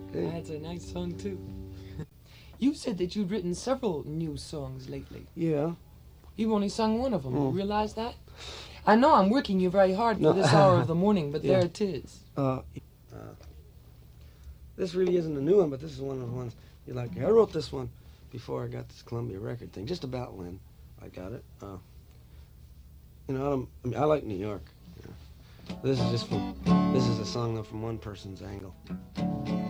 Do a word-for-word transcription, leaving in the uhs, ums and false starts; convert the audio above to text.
Okay. That's a nice song too. You said that you'd written several new songs lately. Yeah. You've only sung one of them. Mm. You realize that? I know I'm working you very hard for No. this hour of the morning, but Yeah. there it is. Uh, uh, this really isn't a new one, but this is one of the ones you like. I wrote this one before I got this Columbia record thing, just about when I got it. Uh, you know, I, don't, I mean, I like New York. You know. This is just from, this is a song though from one person's angle.